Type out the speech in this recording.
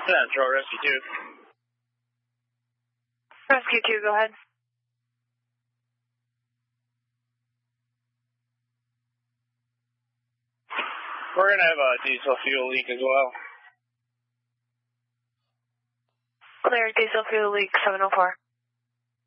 Central Rescue 2. Rescue 2, go ahead. We're going to have a diesel fuel leak as well. Clear diesel fuel leak 704.